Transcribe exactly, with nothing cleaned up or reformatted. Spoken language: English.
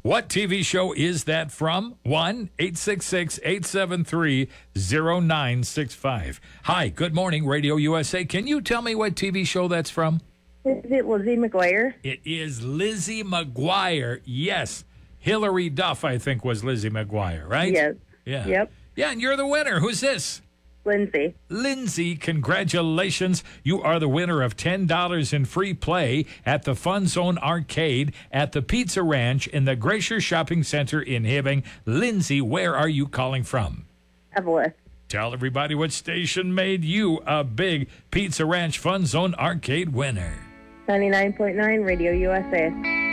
What T V show is that from? one eight six six, eight seven three, zero nine six five. Hi, good morning, Radio U S A. Can you tell me what T V show that's from? Is it Lizzie McGuire? It is Lizzie McGuire. Yes. Hillary Duff, I think, was Lizzie McGuire, right? Yes. Yeah. Yep. Yeah, and you're the winner. Who's this? Lindsay. Lindsay, congratulations. You are the winner of ten dollars in free play at the Fun Zone Arcade at the Pizza Ranch in the Glacier Shopping Center in Hibbing. Lindsay, where are you calling from? Evelyn. Tell everybody what station made you a big Pizza Ranch Fun Zone Arcade winner. ninety-nine point nine Radio U S A.